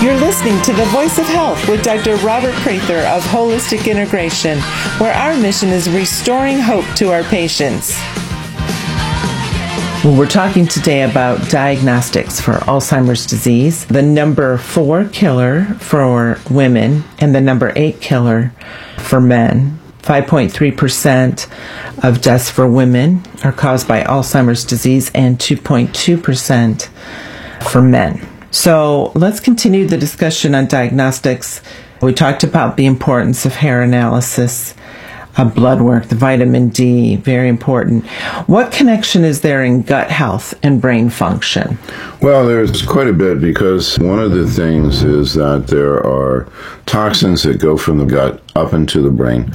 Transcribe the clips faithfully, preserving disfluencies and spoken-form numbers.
You're listening to The Voice of Health with Doctor Robert Prather of Holistic Integration, where our mission is restoring hope to our patients. Well, we're talking today about diagnostics for Alzheimer's disease, the number four killer for women and the number eight killer for men. five point three percent of deaths for women are caused by Alzheimer's disease and two point two percent for men. So let's continue the discussion on diagnostics. We talked about the importance of hair analysis, of blood work, the vitamin D, very important. What connection is there in gut health and brain function? Well, there's quite a bit, because one of the things is that there are toxins that go from the gut up into the brain.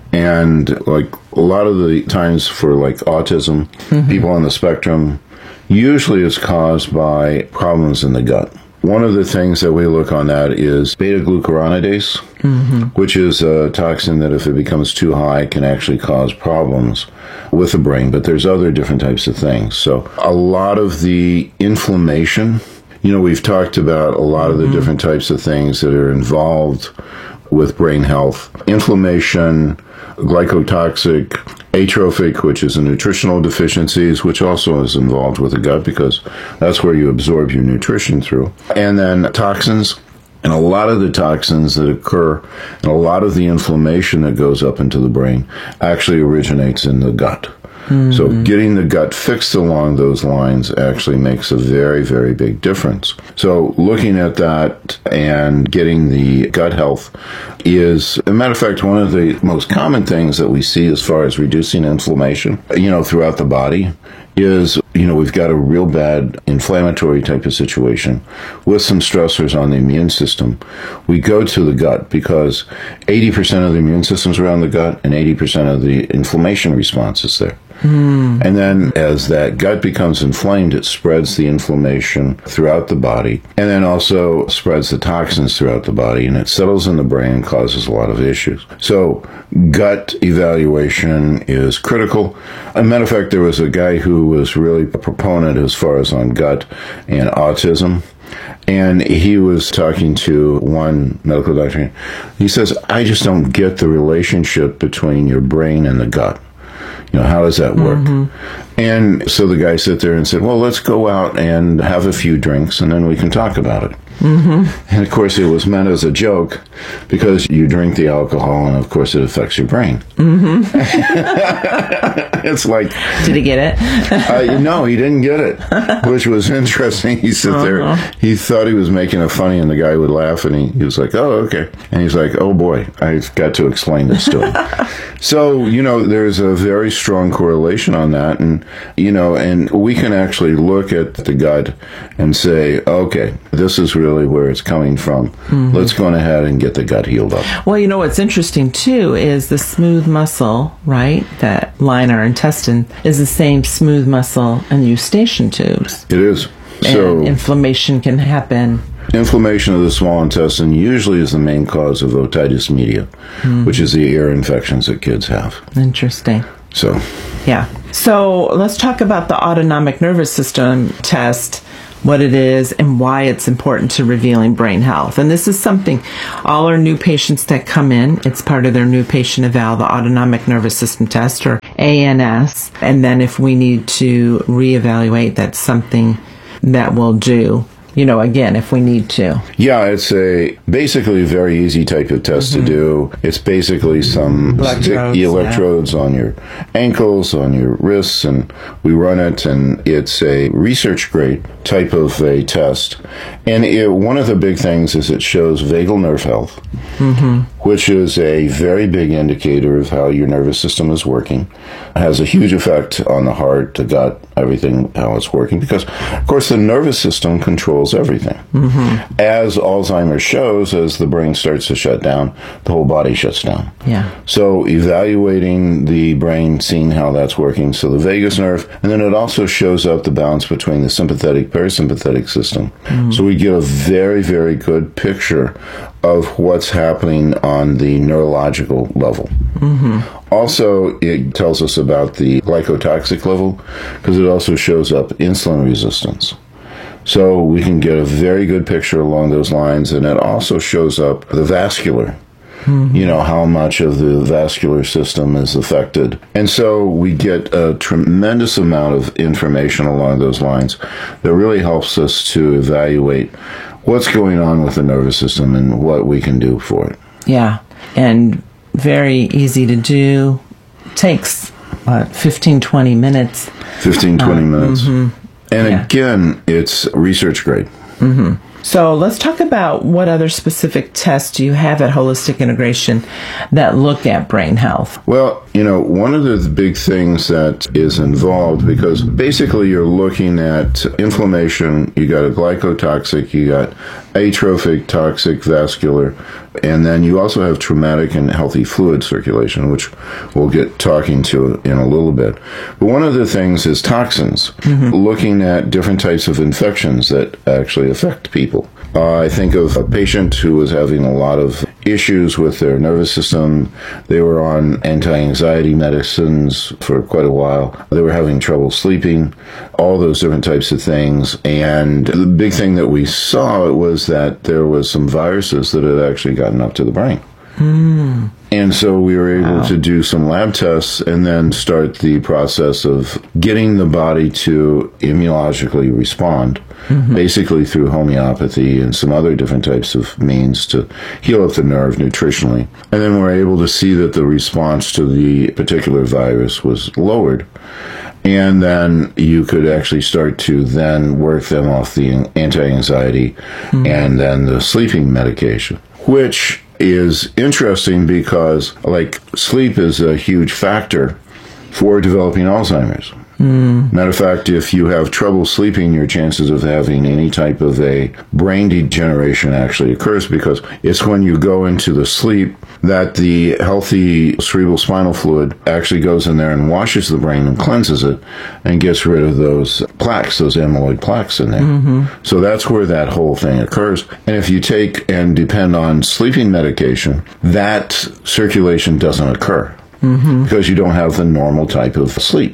And like a lot of the times for like autism, mm-hmm. people on the spectrum, usually it's caused by problems in the gut. One of the things that we look on that is beta-glucuronidase, mm-hmm. which is a toxin that if it becomes too high can actually cause problems with the brain. But there's other different types of things. So a lot of the inflammation, you know, we've talked about a lot of the mm-hmm. different types of things that are involved with brain health. Inflammation, glycotoxic, atrophic, which is a nutritional deficiencies, which also is involved with the gut because that's where you absorb your nutrition through. And then toxins, and a lot of the toxins that occur and a lot of the inflammation that goes up into the brain actually originates in the gut. Mm-hmm. So getting the gut fixed along those lines actually makes a very, very big difference. So looking at that and getting the gut health is, as a matter of fact, one of the most common things that we see as far as reducing inflammation, you know, throughout the body is, you know, we've got a real bad inflammatory type of situation with some stressors on the immune system. We go to the gut because eighty percent of the immune system's around the gut and eighty percent of the inflammation response is there. Mm. And then as that gut becomes inflamed, it spreads the inflammation throughout the body and then also spreads the toxins throughout the body, and it settles in the brain and causes a lot of issues. So gut evaluation is critical. As a matter of fact, there was a guy who was really a proponent as far as on gut and autism. And he was talking to one medical doctor. He says, I just don't get the relationship between your brain and the gut. You know, how does that work? Mm-hmm. And so the guy sat there and said, well, let's go out and have a few drinks and then we can talk about it. Mm-hmm. And of course it was meant as a joke because you drink the alcohol and of course it affects your brain. Mm-hmm. It's like... Did he get it? uh, no, he didn't get it, which was interesting. He sat uh-huh. there, he thought he was making it funny and the guy would laugh and he, he was like, oh, okay. And he's like, oh boy, I've got to explain this to him. So, you know, there's a very strong correlation on that. And, you know, and we can actually look at the gut and say, okay, this is really where it's coming from. Mm-hmm. Let's go on ahead and get the gut healed up. Well, you know, what's interesting, too, is the smooth muscle, right, that line our intestine, is the same smooth muscle in the eustachian tubes. It is. And so inflammation can happen. Inflammation of the small intestine usually is the main cause of otitis media, mm-hmm. which is the ear infections that kids have. Interesting. So, yeah. So let's talk about the autonomic nervous system test, what it is and why it's important to revealing brain health. And this is something, all our new patients that come in, it's part of their new patient eval, the autonomic nervous system test, or A N S. And then if we need to reevaluate, that's something that we'll do, you know, again, if we need to. Yeah, it's a basically a very easy type of test mm-hmm. to do. It's basically some electrodes, stick, electrodes yeah. on your ankles, on your wrists, and we run it, and it's a research grade type of a test. And it, one of the big things is it shows vagal nerve health, mm-hmm. which is a very big indicator of how your nervous system is working. It has a huge effect on the heart, the gut, everything, how it's working, because, of course, the nervous system controls everything. Mm-hmm. As Alzheimer's shows, as the brain starts to shut down, the whole body shuts down. Yeah. So evaluating the brain, seeing how that's working, so the vagus nerve, and then it also shows up the balance between the sympathetic, parasympathetic system. Mm-hmm. So we get a very, very good picture of what's happening on the neurological level. Mm-hmm. Also, it tells us about the glycotoxic level, because it also shows up insulin resistance. So we can get a very good picture along those lines, and it also shows up the vascular. Mm-hmm. You know, how much of the vascular system is affected. And so we get a tremendous amount of information along those lines that really helps us to evaluate what's going on with the nervous system and what we can do for it. Yeah, and very easy to do. Takes, what, fifteen, twenty minutes? fifteen, twenty um, minutes. Mm-hmm. And yeah. again, it's research grade. Mm-hmm. So let's talk about what other specific tests do you have at Holistic Integration that look at brain health? Well, you know, one of the big things that is involved, because basically you're looking at inflammation, you got a glycotoxic, you got atrophic, toxic, vascular, and then you also have traumatic and healthy fluid circulation, which we'll get talking to in a little bit. But one of the things is toxins, mm-hmm. looking at different types of infections that actually affect people. Uh, I think of a patient who was having a lot of issues with their nervous system. They were on anti-anxiety medicines for quite a while. They were having trouble sleeping, all those different types of things. And the big thing that we saw was that there was some viruses that had actually gotten up to the brain. Mm. And so we were able wow. to do some lab tests and then start the process of getting the body to immunologically respond, mm-hmm. basically through homeopathy and some other different types of means to heal up the nerve nutritionally. And then we're able to see that the response to the particular virus was lowered. And then you could actually start to then work them off the anti-anxiety mm-hmm. and then the sleeping medication, which is interesting because, like, sleep is a huge factor for developing Alzheimer's. Mm. Matter of fact, if you have trouble sleeping, your chances of having any type of a brain degeneration actually occurs, because it's when you go into the sleep that the healthy cerebral spinal fluid actually goes in there and washes the brain and cleanses it and gets rid of those plaques, those amyloid plaques in there. Mm-hmm. So that's where that whole thing occurs. And if you take and depend on sleeping medication, that circulation doesn't occur mm-hmm. because you don't have the normal type of sleep.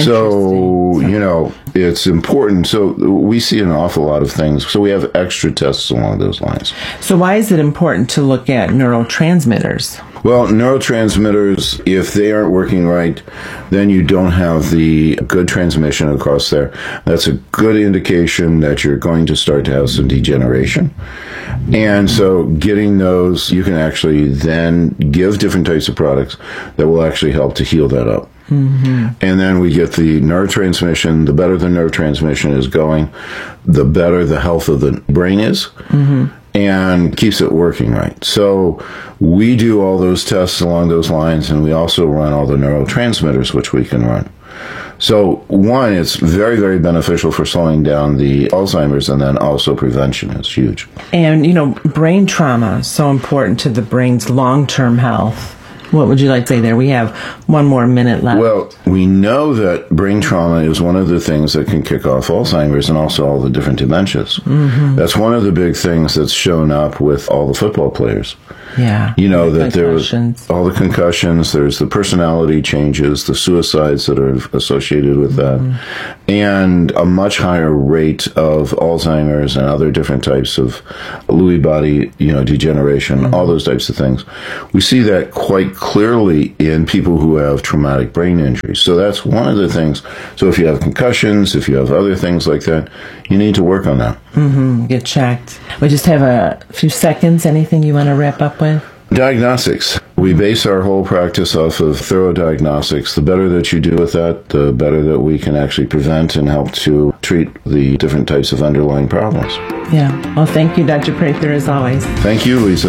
So, you know, it's important. So we see an awful lot of things. So we have extra tests along those lines. So why is it important to look at neurotransmitters? Well, neurotransmitters, if they aren't working right, then you don't have the good transmission across there. That's a good indication that you're going to start to have some degeneration. And so getting those, you can actually then give different types of products that will actually help to heal that up. Mm-hmm. And then we get the neurotransmission. The better the neurotransmission is going, the better the health of the brain is, mm-hmm. and keeps it working right. So we do all those tests along those lines, and we also run all the neurotransmitters, which we can run. So, one, it's very, very beneficial for slowing down the Alzheimer's, and then also prevention is huge. And, you know, brain trauma is so important to the brain's long-term health. What would you like to say there? We have one more minute left. Well, we know that brain trauma is one of the things that can kick off Alzheimer's and also all the different dementias. Mm-hmm. That's one of the big things that's shown up with all the football players. Yeah. You know, that there was all the concussions, there's the personality changes, the suicides that are associated with that, mm-hmm. and a much higher rate of Alzheimer's and other different types of Lewy body, you know, degeneration, mm-hmm. all those types of things. We see that quite clearly in people who have traumatic brain injuries. So that's one of the things. So if you have concussions, if you have other things like that, you need to work on that. Mm-hmm. Get checked. We just have a few seconds. Anything you want to wrap up with? Diagnostics. We base our whole practice off of thorough diagnostics. The better that you do with that, the better that we can actually prevent and help to treat the different types of underlying problems. Yeah. Well, thank you, Doctor Prather, as always. Thank you, Lisa.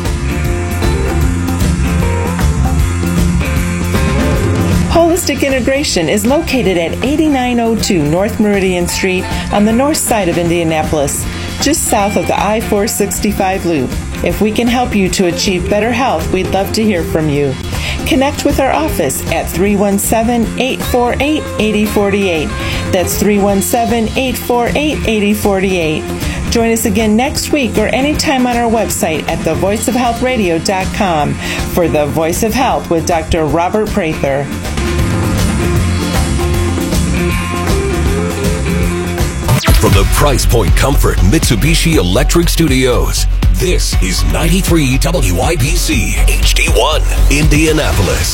Holistic Integration is located at eighty-nine oh two North Meridian Street on the north side of Indianapolis, just south of the I four sixty-five loop. If we can help you to achieve better health, we'd love to hear from you. Connect with our office at three one seven, eight four eight, eight oh four eight. That's three one seven, eight four eight, eight oh four eight. Join us again next week or anytime on our website at the voice of health radio dot com for The Voice of Health with Doctor Robert Prather. From the Price Point Comfort Mitsubishi Electric Studios, this is ninety-three W I B C H D one, Indianapolis.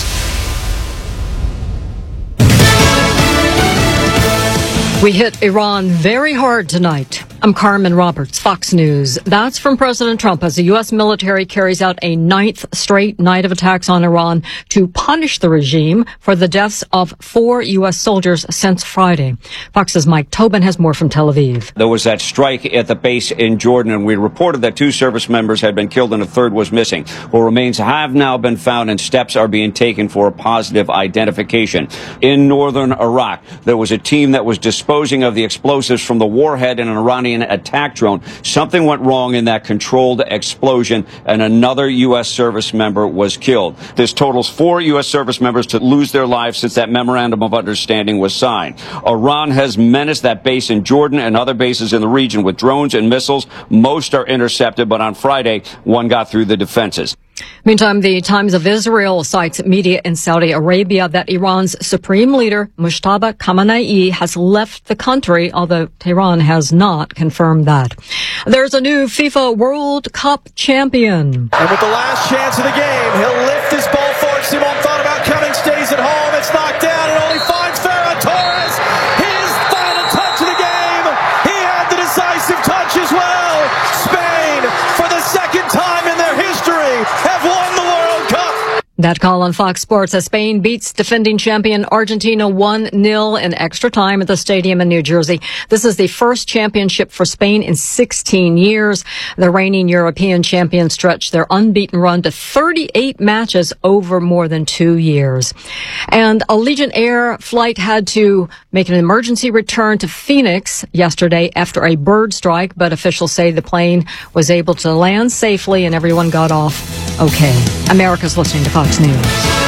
We hit Iran very hard tonight. I'm Carmen Roberts, Fox News. That's from President Trump as the U S military carries out a ninth straight night of attacks on Iran to punish the regime for the deaths of four U S soldiers since Friday. Fox's Mike Tobin has more from Tel Aviv. There was that strike at the base in Jordan, and we reported that two service members had been killed and a third was missing. Well, remains have now been found and steps are being taken for a positive identification. In northern Iraq, there was a team that was disposing of the explosives from the warhead in an Iranian attack drone. Something went wrong in that controlled explosion, and another U S service member was killed. This totals four U S service members to lose their lives since that memorandum of understanding was signed. Iran has menaced that base in Jordan and other bases in the region with drones and missiles. Most are intercepted, but on Friday, one got through the defenses. Meantime, the Times of Israel cites media in Saudi Arabia that Iran's supreme leader, Mujtaba Khamenei, has left the country, although Tehran has not confirmed that. There's a new FIFA World Cup champion. And with the last chance of the game, he'll lift his ball forward. Simon thought about coming, stays at home. It's knocked down and only finds Ferran Torres. His final touch of the game. He had the decisive touch as well. Spain, for the second time in their history, have won the World Cup. That call on Fox Sports as Spain beats defending champion Argentina one nil in extra time at the stadium in New Jersey. This is the first championship for Spain in sixteen years. The reigning European champions stretched their unbeaten run to thirty-eight matches over more than two years. And a Allegiant Air flight had to make an emergency return to Phoenix yesterday after a bird strike, but officials say the plane was able to land safely and everyone got off okay. America's listening to Fox News.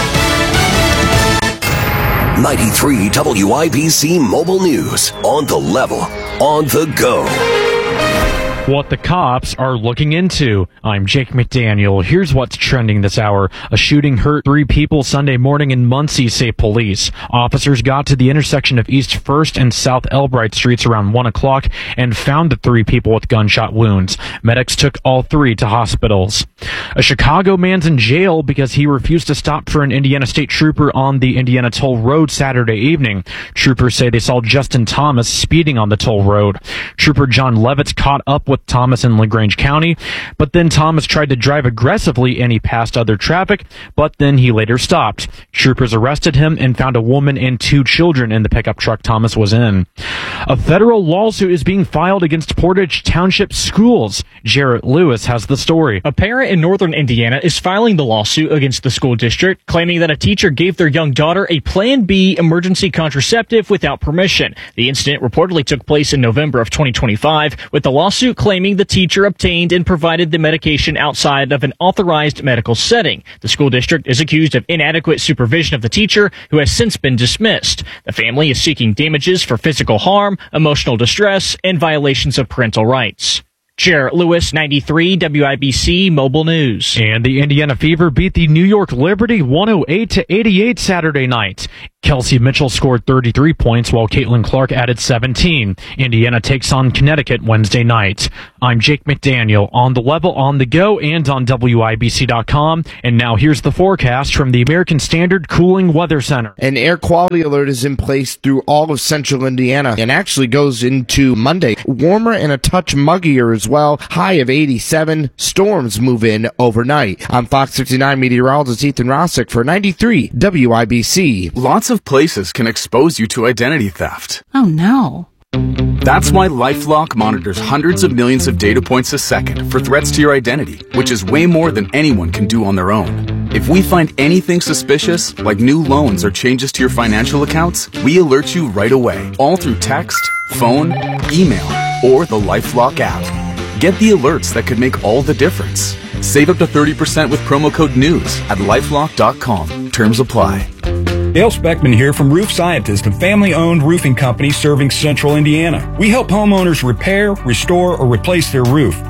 ninety-three W I B C Mobile News. On the level, on the go. What the cops are looking into. I'm Jake McDaniel. Here's what's trending this hour. A shooting hurt three people Sunday morning in Muncie, say police. Officers got to the intersection of East First and South Albright Streets around one o'clock and found the three people with gunshot wounds. Medics took all three to hospitals. A Chicago man's in jail because he refused to stop for an Indiana State Trooper on the Indiana Toll Road Saturday evening. Troopers say they saw Justin Thomas speeding on the toll road. Trooper John Levitz caught up with Thomas in LaGrange County, but then Thomas tried to drive aggressively and he passed other traffic, but then he later stopped. Troopers arrested him and found a woman and two children in the pickup truck Thomas was in. A federal lawsuit is being filed against Portage Township schools. Jarrett Lewis has the story. A parent in northern Indiana is filing the lawsuit against the school district, claiming that a teacher gave their young daughter a Plan B emergency contraceptive without permission. The incident reportedly took place in November of twenty twenty-five, with the lawsuit claiming the teacher obtained and provided the medication outside of an authorized medical setting. The school district is accused of inadequate supervision of the teacher, who has since been dismissed. The family is seeking damages for physical harm, emotional distress, and violations of parental rights. Jarrett Lewis, ninety-three W I B C Mobile News. And the Indiana Fever beat the New York Liberty one oh eight to eighty-eight Saturday night. Kelsey Mitchell scored thirty-three points while Caitlin Clark added seventeen. Indiana takes on Connecticut Wednesday night. I'm Jake McDaniel, on the level, on the go, and on W I B C dot com. And now here's the forecast from the American Standard Cooling Weather Center. An air quality alert is in place through all of central Indiana and actually goes into Monday. Warmer and a touch muggier as well. High of eighty-seven. Storms move in overnight. I'm Fox fifty-nine meteorologist Ethan Rossick for ninety-three W I B C. Lots of places can expose you to identity theft. Oh no. That's why LifeLock monitors hundreds of millions of data points a second for threats to your identity, which is way more than anyone can do on their own. If we find anything suspicious, like new loans or changes to your financial accounts, we alert you right away, all through text, phone, email, or the LifeLock app. Get the alerts that could make all the difference. Save up to thirty percent with promo code NEWS at lifelock dot com. Terms apply. Dale Speckman here from Roof Scientist, a family-owned roofing company serving central Indiana. We help homeowners repair, restore, or replace their roof.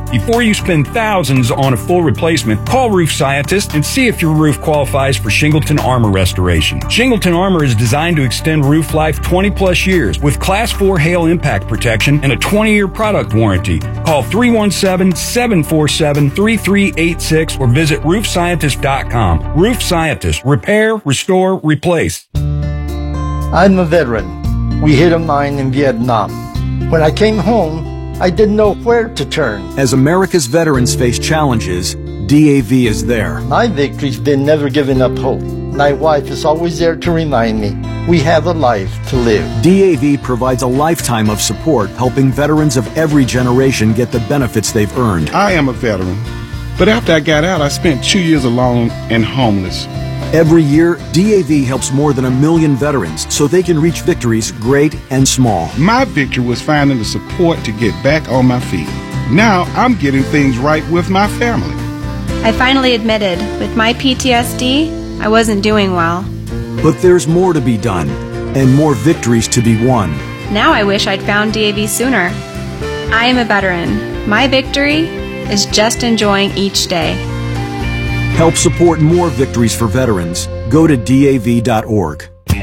Before you spend thousands on a full replacement, call Roof Scientist and see if your roof qualifies for Shingleton Armor restoration. Shingleton Armor is designed to extend roof life twenty plus years with Class four hail impact protection and a twenty year product warranty. Call three one seven, seven four seven, three three eight six or visit roof scientist dot com. Roof Scientist. Repair, restore, replace. I'm a veteran. We hit a mine in Vietnam. When I came home, I didn't know where to turn. As America's veterans face challenges, D A V is there. My victory's been never giving up hope. My wife is always there to remind me we have a life to live. D A V provides a lifetime of support, helping veterans of every generation get the benefits they've earned. I am a veteran, but after I got out, I spent two years alone and homeless. Every year, D A V helps more than a million veterans so they can reach victories great and small. My victory was finding the support to get back on my feet. Now I'm getting things right with my family. I finally admitted, with my P T S D, I wasn't doing well. But there's more to be done, and more victories to be won. Now I wish I'd found D A V sooner. I am a veteran. My victory is just enjoying each day. Help support more victories for veterans. Go to D A V dot org.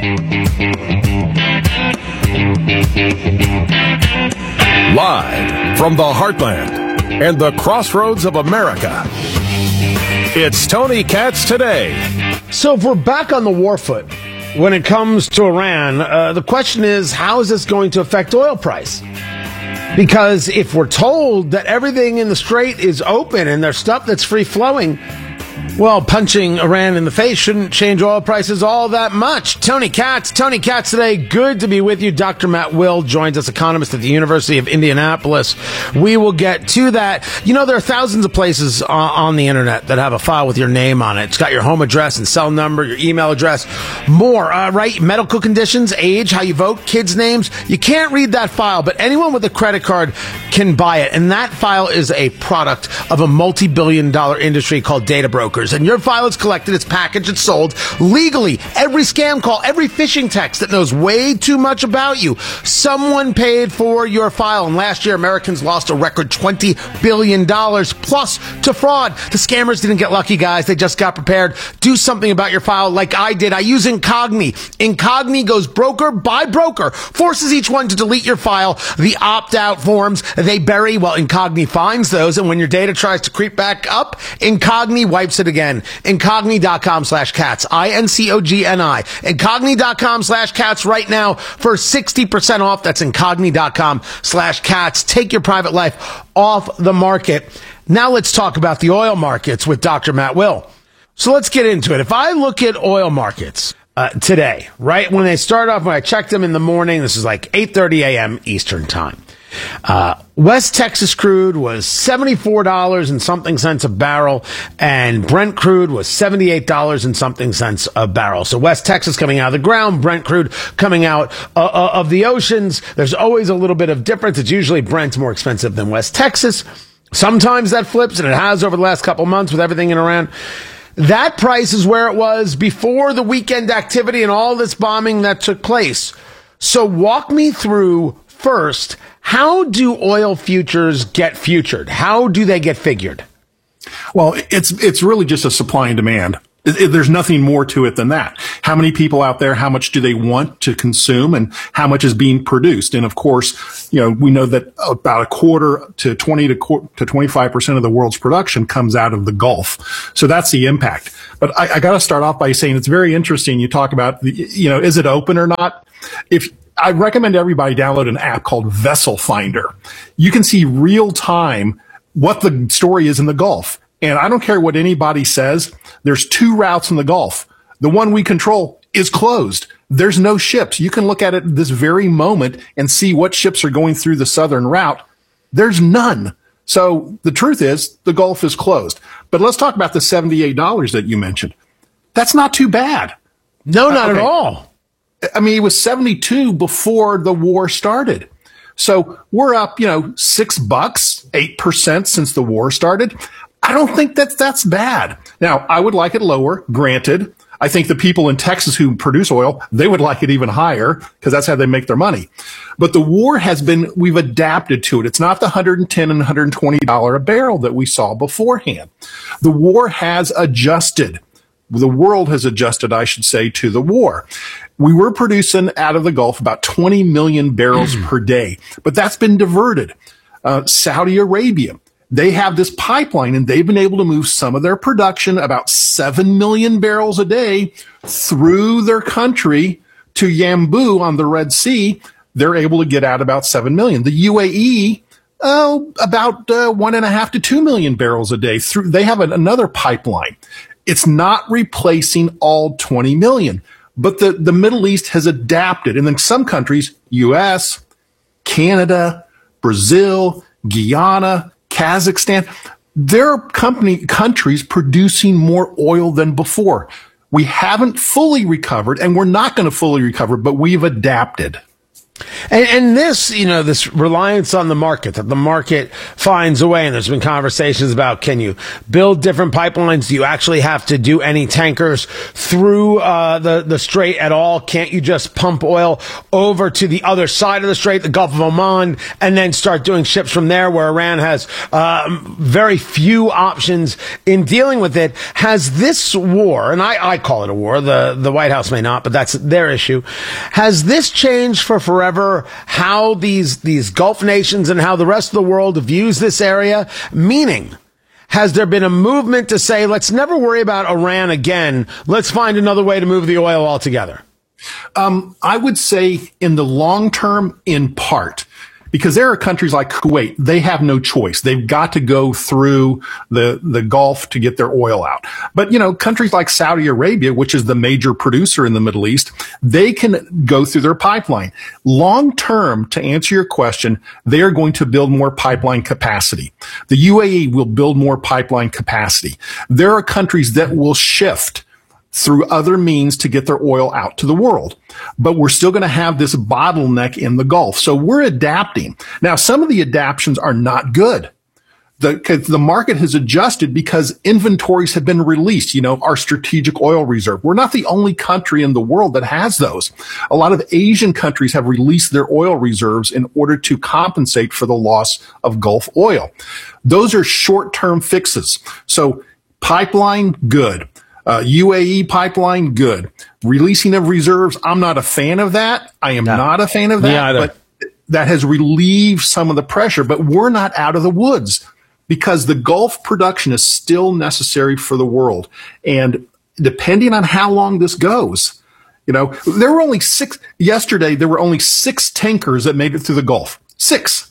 Live from the heartland and the crossroads of America, it's Tony Katz Today. So if we're back on the war foot when it comes to Iran, uh, the question is, how is this going to affect oil price? Because if we're told that everything in the Strait is open and there's stuff that's free flowing, well, punching Iran in the face shouldn't change oil prices all that much. Tony Katz, Tony Katz Today. Good to be with you. Doctor Matt Will joins us, economist at the University of Indianapolis. We will get to that. You know, there are thousands of places uh, on the internet that have a file with your name on it. It's got your home address and cell number, your email address, more, uh, right? Medical conditions, age, how you vote, kids' names. You can't read that file, but anyone with a credit card can buy it. And that file is a product of a multi-billion dollar industry called data brokers. And your file is collected, it's packaged, it's sold legally. Every scam call, every phishing text that knows way too much about you, someone paid for your file. And last year, Americans lost a record twenty billion dollars plus to fraud. The scammers didn't get lucky, guys. They just got prepared. Do something about your file like I did. I use Incogni. Incogni goes broker by broker, forces each one to delete your file. The opt-out forms they bury, well, Incogni finds those. And when your data tries to creep back up, Incogni wipes it again. Incogni.com slash cats. I N C O G N I. Incogni.com slash cats right now for sixty percent off. That's Incogni.com slash cats. Take your private life off the market. Now let's talk about the oil markets with Doctor Matt Will. So let's get into it. If I look at oil markets uh, today, right when they start off, when I checked them in the morning, this is like eight thirty a.m. Eastern time. Uh, West Texas crude was seventy-four dollars and something cents a barrel, and Brent crude was seventy-eight dollars and something cents a barrel. So West Texas coming out of the ground, Brent crude coming out uh, uh, of the oceans. There's always a little bit of difference. It's usually Brent's more expensive than West Texas. Sometimes that flips, and it has over the last couple months with everything in Iran. That price is where it was before the weekend activity and all this bombing that took place. So walk me through first, how do oil futures get futured? How do they get figured? Well, it's it's really just a supply and demand. It, it, there's nothing more to it than that. How many people out there, how much do they want to consume, and how much is being produced? And of course, you know, we know that about a quarter to twenty to to twenty-five percent of the world's production comes out of the Gulf. So that's the impact. But I, I got to start off by saying it's very interesting. You talk about, the, you know, is it open or not? If I recommend everybody download an app called Vessel Finder. You can see real time what the story is in the Gulf. And I don't care what anybody says. There's two routes in the Gulf. The one we control is closed. There's no ships. You can look at it this very moment and see what ships are going through the southern route. There's none. So the truth is the Gulf is closed. But let's talk about the seventy-eight dollars that you mentioned. That's not too bad. No, not uh, okay. at all. I mean, it was seventy-two before the war started. So we're up, you know, six bucks, eight percent since the war started. I don't think that that's bad. Now, I would like it lower, granted. I think the people in Texas who produce oil, they would like it even higher because that's how they make their money. But the war has been, we've adapted to it. It's not the one hundred ten and one hundred twenty dollars a barrel that we saw beforehand. The war has adjusted. The world has adjusted, I should say, to the war. We were producing out of the Gulf about twenty million barrels per day, but that's been diverted. Uh, Saudi Arabia, they have this pipeline and they've been able to move some of their production, about seven million barrels a day, through their country to Yanbu on the Red Sea. They're able to get out about seven million. The U A E, oh, about uh, one and a half to two million barrels a day through. They have an, another pipeline. It's not replacing all twenty million, but the, the Middle East has adapted. And then some countries, U S, Canada, Brazil, Guyana, Kazakhstan, there are company, countries producing more oil than before. We haven't fully recovered, and we're not going to fully recover, but we've adapted. And, and this, you know, this reliance on the market, that the market finds a way, and there's been conversations about, can you build different pipelines? Do you actually have to do any tankers through uh, the, the strait at all? Can't you just pump oil over to the other side of the strait, the Gulf of Oman, and then start doing ships from there, where Iran has uh, very few options in dealing with it? Has this war, and I, I call it a war, the, the White House may not, but that's their issue, has this changed for forever how these these Gulf nations and how the rest of the world views this area? Meaning, has there been a movement to say, let's never worry about Iran again, let's find another way to move the oil altogether? Um, I would say in the long term, in part. Because there are countries like Kuwait, they have no choice. They've got to go through the, the Gulf to get their oil out. But, you know, countries like Saudi Arabia, which is the major producer in the Middle East, they can go through their pipeline. Long term, to answer your question, they are going to build more pipeline capacity. The U A E will build more pipeline capacity. There are countries that will shift through other means to get their oil out to the world. But we're still going to have this bottleneck in the Gulf. So we're adapting. Now, some of the adaptions are not good. The, the market has adjusted because inventories have been released. You know, our strategic oil reserve. We're not the only country in the world that has those. A lot of Asian countries have released their oil reserves in order to compensate for the loss of Gulf oil. Those are short-term fixes. So pipeline, good. Uh, U A E pipeline, good. Releasing of reserves, I'm not a fan of that. I am no. not a fan of that, but that has relieved some of the pressure. But we're not out of the woods because the Gulf production is still necessary for the world. And depending on how long this goes, you know, there were only six, yesterday there were only six tankers that made it through the Gulf. Six.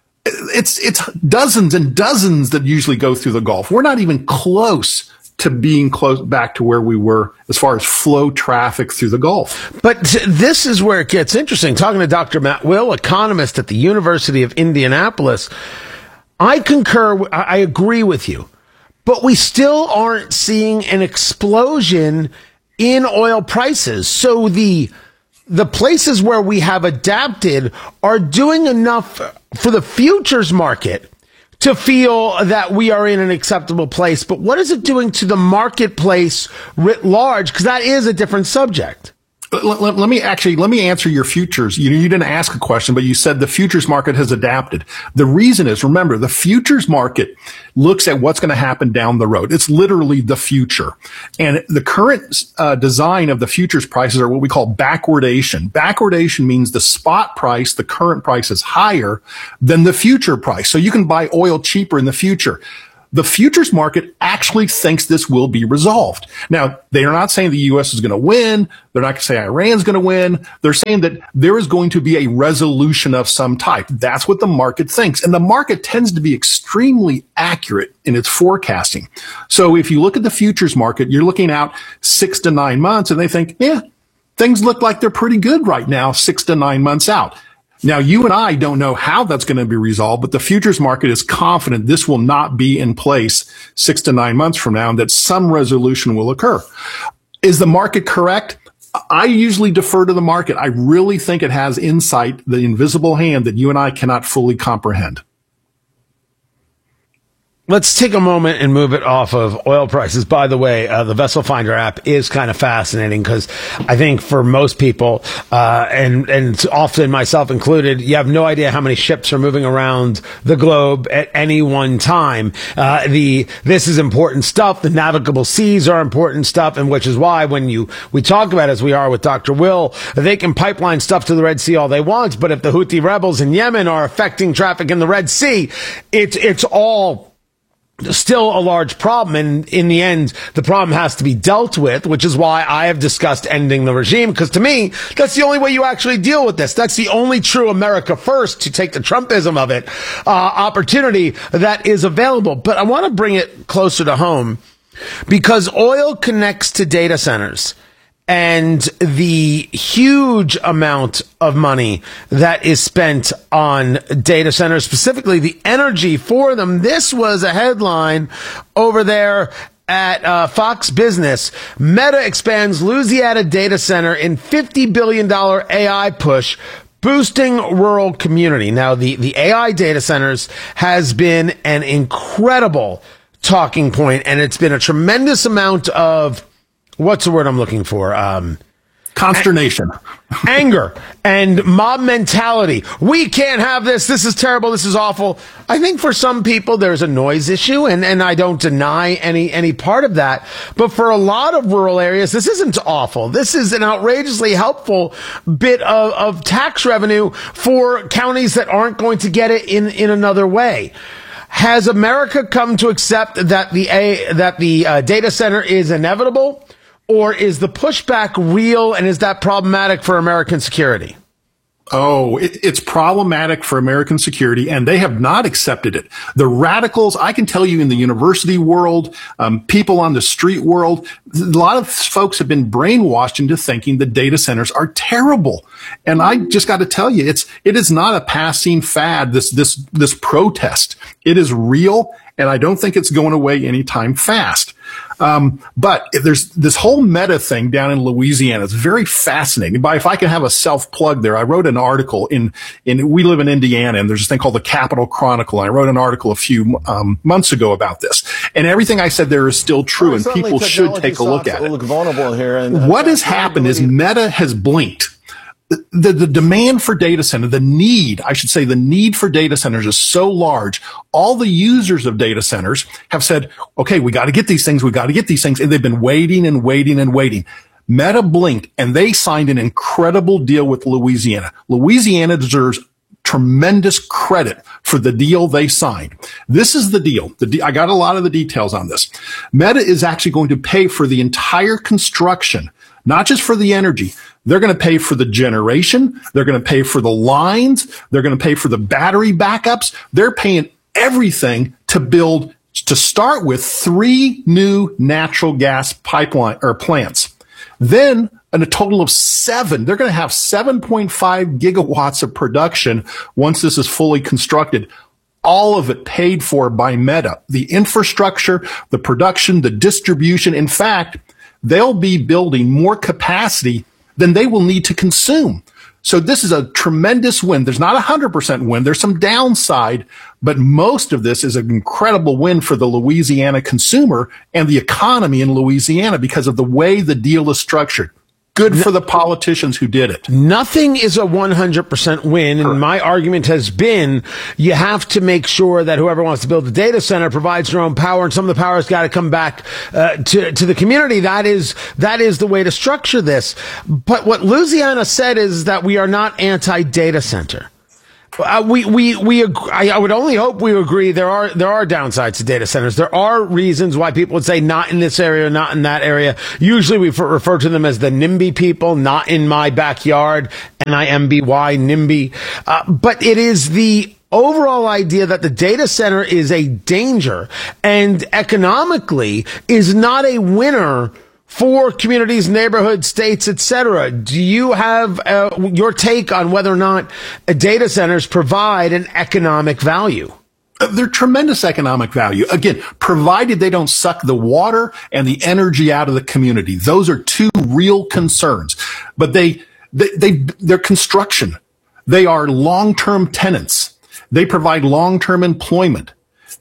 It's, it's dozens and dozens that usually go through the Gulf. We're not even close to being close back to where we were as far as flow traffic through the Gulf. But this is where it gets interesting. Talking to Doctor Matt Will, economist at the University of Indianapolis, I concur, I agree with you, but we still aren't seeing an explosion in oil prices. So the the places where we have adapted are doing enough for the futures market to feel that we are in an acceptable place. But what is it doing to the marketplace writ large? Because that is a different subject. Let, let, let me actually, let me answer your futures. You, you didn't ask a question, but you said the futures market has adapted. The reason is, remember, the futures market looks at what's going to happen down the road. It's literally the future. And the current uh, design of the futures prices are what we call backwardation. Backwardation means the spot price, the current price is higher than the future price. So you can buy oil cheaper in the future. The futures market actually thinks this will be resolved. Now, they are not saying the U S is going to win. They're not going to say Iran's going to win. They're saying that there is going to be a resolution of some type. That's what the market thinks. And the market tends to be extremely accurate in its forecasting. So if you look at the futures market, you're looking out six to nine months and they think, yeah, things look like they're pretty good right now, six to nine months out. Now, you and I don't know how that's going to be resolved, but the futures market is confident this will not be in place six to nine months from now and that some resolution will occur. Is the market correct? I usually defer to the market. I really think it has insight, the invisible hand that you and I cannot fully comprehend. Let's take a moment and move it off of oil prices. By the way, uh, the Vessel Finder app is kind of fascinating because I think for most people, uh, and, and often myself included, you have no idea how many ships are moving around the globe at any one time. Uh, the, this is important stuff. The navigable seas are important stuff. And which is why when you, we talk about, as we are with Doctor Will, they can pipeline stuff to the Red Sea all they want. But if the Houthi rebels in Yemen are affecting traffic in the Red Sea, it's, it's all still a large problem, and in the end, the problem has to be dealt with, which is why I have discussed ending the regime, because to me, that's the only way you actually deal with this. That's the only true America first, to take the Trumpism of it, uh, opportunity that is available. But I want to bring it closer to home, because oil connects to data centers. And the huge amount of money that is spent on data centers, specifically the energy for them. This was a headline over there at uh, Fox Business. Meta expands Louisiana data center in fifty billion dollars A I push, boosting rural community. Now, the, the A I data centers has been an incredible talking point, and it's been a tremendous amount of, what's the word I'm looking for? Um, Consternation. Anger and mob mentality. We can't have this. This is terrible. This is awful. I think for some people there's a noise issue, and, and I don't deny any, any part of that. But for a lot of rural areas, this isn't awful. This is an outrageously helpful bit of, of tax revenue for counties that aren't going to get it in, in another way. Has America come to accept that the a that the uh, data center is inevitable, or is the pushback real, and is that problematic for American security? Oh, it, it's problematic for American security, and they have not accepted it. The radicals, I can tell you, in the university world, um, people on the street world, a lot of folks have been brainwashed into thinking that data centers are terrible. And I just got to tell you, it's it is not a passing fad. This this this protest, it is real, and I don't think it's going away anytime fast. Um, but if there's this whole Meta thing down in Louisiana. It's very fascinating. By if I can have a self plug there, I wrote an article in, in, we live in Indiana, and there's this thing called the Capitol Chronicle. And I wrote an article a few, um, months ago about this. And everything I said there is still true, well, and people should take a look at it. Look vulnerable here, and what has happened is Meta has blinked. The, the, the demand for data center, the need, I should say, the need for data centers is so large. All the users of data centers have said, okay, we got to get these things. We got to get these things. And they've been waiting and waiting and waiting. Meta blinked, and they signed an incredible deal with Louisiana. Louisiana deserves tremendous credit for the deal they signed. This is the deal. The de- I got a lot of the details on this. Meta is actually going to pay for the entire construction, not just for the energy. They're going to pay for the generation. They're going to pay for the lines. They're going to pay for the battery backups. They're paying everything to build, to start with, three new natural gas pipeline or plants. Then in a total of seven, they're going to have seven point five gigawatts of production once this is fully constructed. All of it paid for by Meta. The infrastructure, the production, the distribution. In fact, they'll be building more capacity than they will need to consume. So this is a tremendous win. There's not a hundred percent win. There's some downside, but most of this is an incredible win for the Louisiana consumer and the economy in Louisiana because of the way the deal is structured. Good for the politicians who did it. Nothing is a one hundred percent win, and my argument has been you have to make sure that whoever wants to build the data center provides their own power, and some of the power has got to come back uh, to to the community. That is that is the way to structure this. But what Louisiana said is that we are not anti-data center. Uh, we, we, we, ag- I, I would only hope we agree there are, there are downsides to data centers. There are reasons why people would say not in this area, not in that area. Usually we f- refer to them as the NIMBY people, not in my backyard, N I M B Y, NIMBY. Uh, but it is the overall idea that the data center is a danger and economically is not a winner for communities, neighborhoods, states, et cetera. Do you have uh, your take on whether or not uh, data centers provide an economic value? Uh, they're tremendous economic value. Again, provided they don't suck the water and the energy out of the community. Those are two real concerns. But they, they, they they're construction. They are long-term tenants. They provide long-term employment.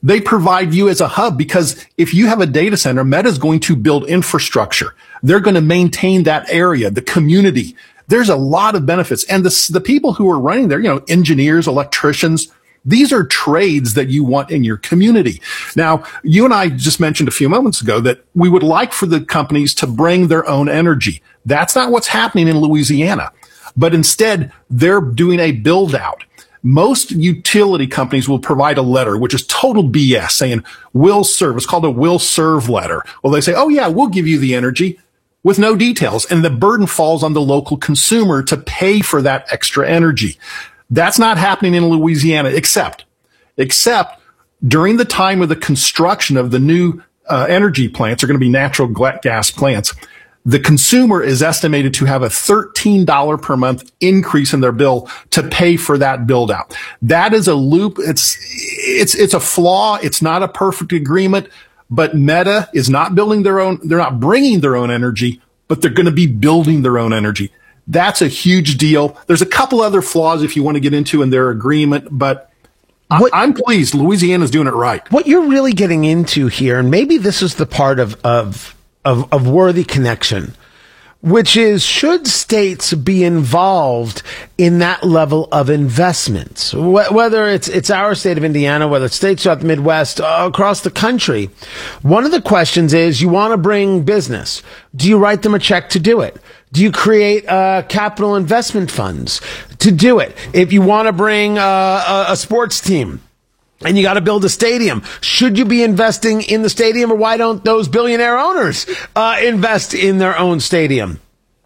They provide you as a hub because if you have a data center, Meta is going to build infrastructure. They're going to maintain that area, the community. There's a lot of benefits. And the, the people who are running there, you know, engineers, electricians, these are trades that you want in your community. Now, you and I just mentioned a few moments ago that we would like for the companies to bring their own energy. That's not what's happening in Louisiana. But instead, they're doing a build out. Most utility companies will provide a letter, which is total B S, saying, will serve. It's called a will serve letter. Well, they say, oh, yeah, we'll give you the energy with no details. And the burden falls on the local consumer to pay for that extra energy. That's not happening in Louisiana, except, except during the time of the construction of the new uh, energy plants, are going to be natural gas plants. The consumer is estimated to have a thirteen dollars per month increase in their bill to pay for that build out. That is a loop. It's, it's, it's a flaw. It's not a perfect agreement, but Meta is not building their own. They're not bringing their own energy, but they're going to be building their own energy. That's a huge deal. There's a couple other flaws if you want to get into in their agreement, but what, I'm pleased. Louisiana's doing it right. What you're really getting into here, and maybe this is the part of, of, Of, of worthy connection, which is, should states be involved in that level of investments? Wh- whether it's it's our state of Indiana, whether it's states throughout the Midwest, uh, across the country. One of the questions is, you want to bring business. Do you write them a check to do it? Do you create uh, capital investment funds to do it? If you want to bring uh, a, a sports team, and you got to build a stadium, should you be investing in the stadium, or why don't those billionaire owners uh, invest in their own stadium?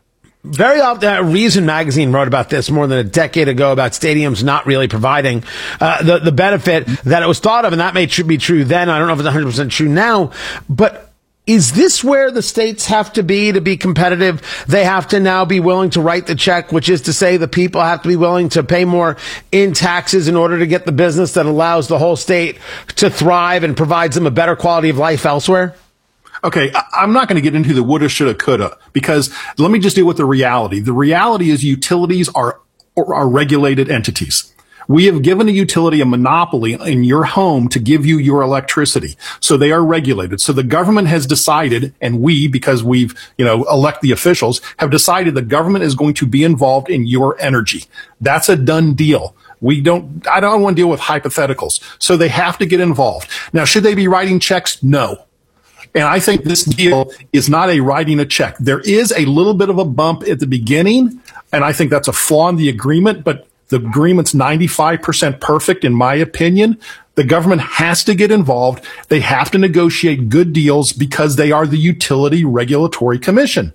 Very often, uh, Reason magazine wrote about this more than a decade ago, about stadiums not really providing uh, the, the benefit that it was thought of, and that may tr- be true then. I don't know if it's one hundred percent true now, but is this where the states have to be to be competitive? They have to now be willing to write the check, which is to say the people have to be willing to pay more in taxes in order to get the business that allows the whole state to thrive and provides them a better quality of life elsewhere? Okay, I'm not going to get into the woulda, shoulda, coulda, because let me just deal with the reality. The reality is utilities are, are regulated entities. We have given a utility a monopoly in your home to give you your electricity. So they are regulated. So the government has decided, and we, because we've, you know, elect the officials, have decided the government is going to be involved in your energy. That's a done deal. We don't, I don't want to deal with hypotheticals. So they have to get involved. Now, should they be writing checks? No. And I think this deal is not a writing a check. There is a little bit of a bump at the beginning, and I think that's a flaw in the agreement, but the agreement's ninety-five percent perfect, in my opinion. The government has to get involved. They have to negotiate good deals because they are the Utility Regulatory Commission.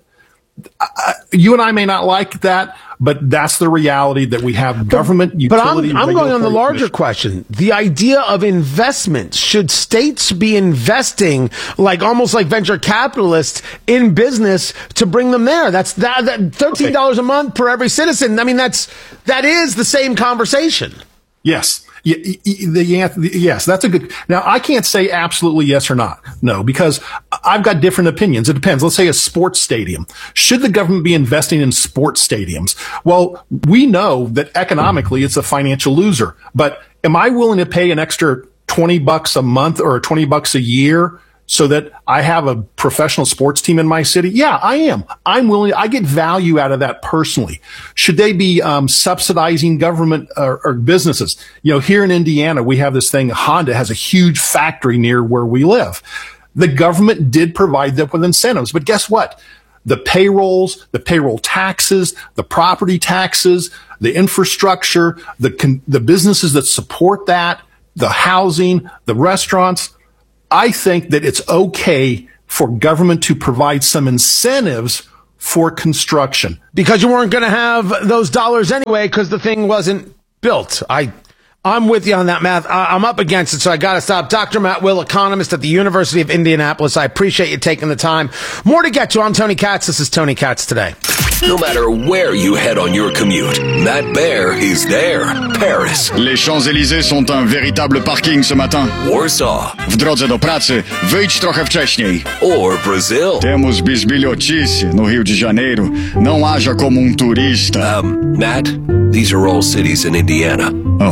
Uh, you and I may not like that, but that's the reality that we have government but, utility. But I'm, I'm going on the larger commission. question. The idea of investments. Should states be investing like almost like venture capitalists in business to bring them there? That's that, that thirteen dollars okay. a month per every citizen. I mean, that's, that is the same conversation. Yes. The, the, yes, that's a good. Now, I can't say absolutely yes or not. No, because I've got different opinions. It depends. Let's say a sports stadium. Should the government be investing in sports stadiums? Well, we know that economically it's a financial loser. But am I willing to pay an extra twenty bucks a month or twenty bucks a year so that I have a professional sports team in my city? Yeah, I am. I'm willing. I get value out of that personally. Should they be um, subsidizing government or, or businesses? You know, here in Indiana, we have this thing. Honda has a huge factory near where we live. The government did provide them with incentives, but guess what? The payrolls, the payroll taxes, the property taxes, the infrastructure, the con- the businesses that support that, the housing, the restaurants. I think that it's okay for government to provide some incentives for construction. Because you weren't going to have those dollars anyway because the thing wasn't built. I, I'm with you on that, Matt. I, I'm up against it, so I got to stop. Doctor Matt Will, economist at the University of Indianapolis. I appreciate you taking the time. More to get to. I'm Tony Katz. This is Tony Katz Today. No matter where you head on your commute, Matt Bear is there. Paris. Les Champs-Élysées sont un véritable parking ce matin. Warsaw. W drodze do pracy, wyjdź trochę wcześniej. Or Brazil. Temos bisbilhotice no Rio de Janeiro. Não haja como um turista. Um, Matt, these are all cities in Indiana. Oh.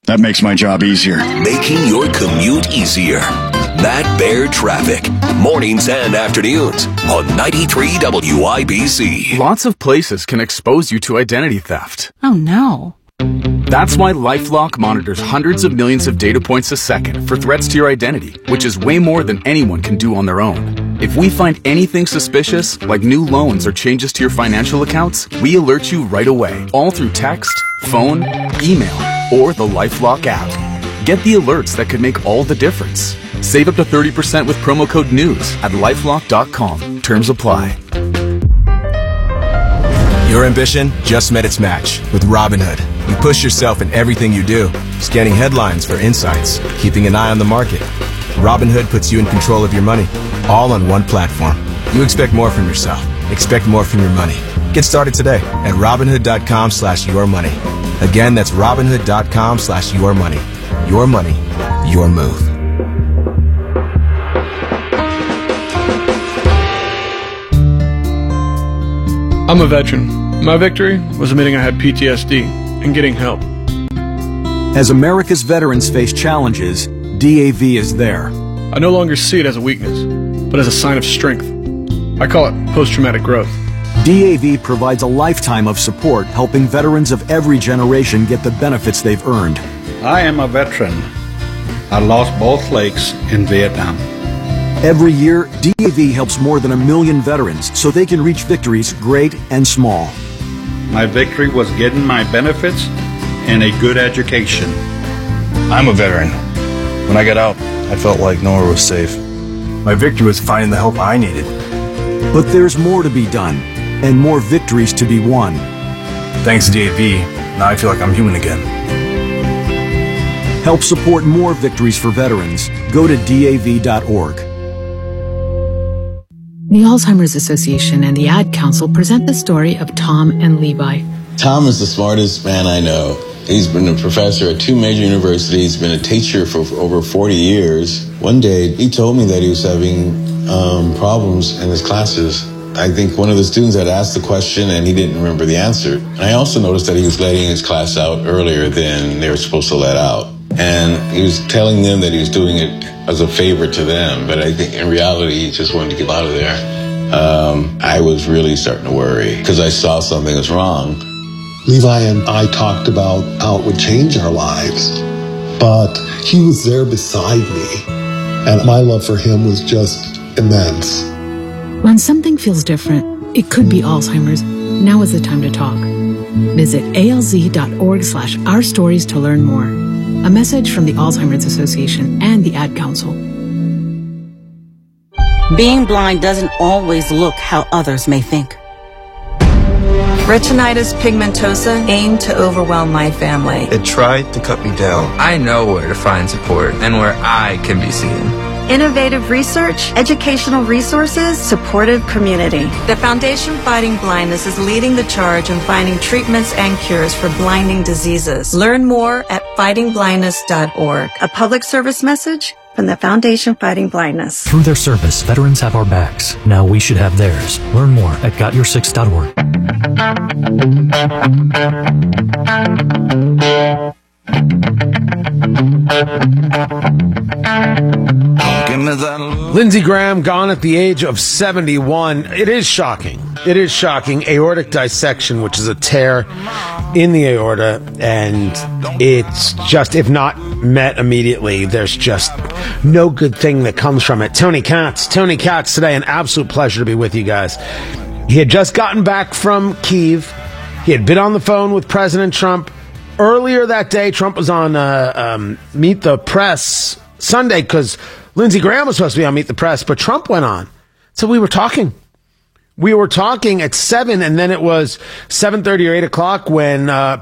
That makes my job easier. Making your commute easier. Matt Bear Traffic. Mornings and afternoons on ninety-three W I B C. Lots of places can expose you to identity theft. Oh no. That's why LifeLock monitors hundreds of millions of data points a second for threats to your identity, which is way more than anyone can do on their own. If we find anything suspicious, like new loans or changes to your financial accounts, we alert you right away, all through text, phone, email, or the LifeLock app. Get the alerts that could make all the difference. Save up to thirty percent with promo code NEWS at lifelock dot com. Terms apply. Your ambition just met its match with Robinhood. You push yourself in everything you do, scanning headlines for insights, keeping an eye on the market. Robinhood puts you in control of your money, all on one platform. You expect more from yourself. Expect more from your money. Get started today at Robinhood.com slash your money. Again, that's Robinhood.com slash your money. Your money, your move. I'm a veteran. My victory was admitting I had P T S D and getting help. As America's veterans face challenges, D A V is there. I no longer see it as a weakness, but as a sign of strength. I call it post-traumatic growth. D A V provides a lifetime of support, helping veterans of every generation get the benefits they've earned. I am a veteran. I lost both legs in Vietnam. Every year, D A V helps more than a million veterans so they can reach victories great and small. My victory was getting my benefits and a good education. I'm a veteran. When I got out, I felt like nowhere was safe. My victory was finding the help I needed. But there's more to be done, and more victories to be won. Thanks to D A V, now I feel like I'm human again. Help support more victories for veterans. Go to D A V dot org. The Alzheimer's Association and the Ad Council present the story of Tom and Levi. Tom is the smartest man I know. He's been a professor at two major universities, been a teacher for over forty years. One day, he told me that he was having um, problems in his classes. I think one of the students had asked the question and he didn't remember the answer. And I also noticed that he was letting his class out earlier than they were supposed to let out. And he was telling them that he was doing it as a favor to them, but I think in reality he just wanted to get out of there. Um, I was really starting to worry because I saw something was wrong. Levi and I talked about how it would change our lives, but he was there beside me, and my love for him was just immense. When something feels different, it could be Alzheimer's. Now is the time to talk. Visit A L Z dot org slash our stories to learn more. A message from the Alzheimer's Association and the Ad Council. Being blind doesn't always look how others may think. Retinitis pigmentosa aimed to overwhelm my family. It tried to cut me down. I know where to find support and where I can be seen. Innovative research, educational resources, supportive community. The Foundation Fighting Blindness is leading the charge in finding treatments and cures for blinding diseases. Learn more at fighting blindness dot org. A public service message from the Foundation Fighting Blindness. Through their service, veterans have our backs. Now we should have theirs. Learn more at got your six dot org. Lindsey Graham gone at the age of seventy-one. It is shocking. It is shocking. Aortic dissection, which is a tear in the aorta, and it's just, if not met immediately, there's just no good thing that comes from it. Tony Katz. Tony Katz today, an absolute pleasure to be with you guys. He had just gotten back from Kyiv. He had been on the phone with President Trump. Earlier that day, Trump was on uh, um, Meet the Press Sunday because Lindsey Graham was supposed to be on Meet the Press, but Trump went on. So we were talking. We were talking at seven, and then it was seven thirty or eight o'clock when uh,